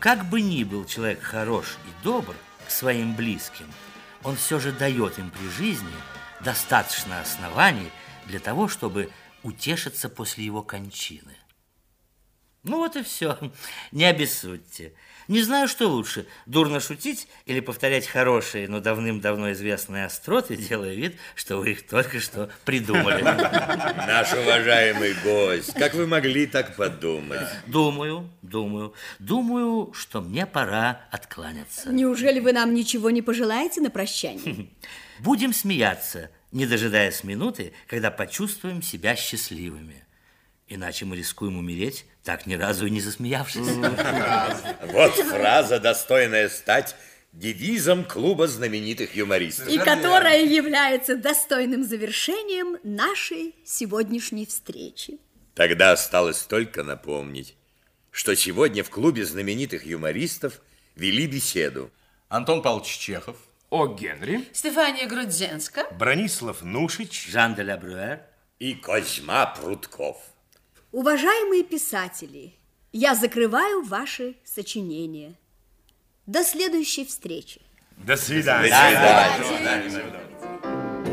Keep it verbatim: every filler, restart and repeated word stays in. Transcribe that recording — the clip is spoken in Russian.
как бы ни был человек хорош и добр к своим близким, он все же дает им при жизни достаточно оснований для того, чтобы утешиться после его кончины. Ну вот и все. Не обессудьте. Не знаю, что лучше, дурно шутить или повторять хорошие, но давным-давно известные остроты, делая вид, что вы их только что придумали. Наш уважаемый гость, как вы могли так подумать? Думаю, думаю, думаю, что мне пора откланяться. Неужели вы нам ничего не пожелаете на прощание? Будем смеяться, не дожидаясь минуты, когда почувствуем себя счастливыми. Иначе мы рискуем умереть, так ни разу и не засмеявшись. Вот фраза, достойная стать девизом клуба знаменитых юмористов. И которая является достойным завершением нашей сегодняшней встречи. Тогда осталось только напомнить, что сегодня в клубе знаменитых юмористов вели беседу Антон Павлович Чехов, О Генри, Стефания Грудзенска, Бронислав Нушич, Жан де ла Брюэр и Козьма Прутков. Уважаемые писатели, я закрываю ваши сочинения. До следующей встречи. До свидания. До свидания.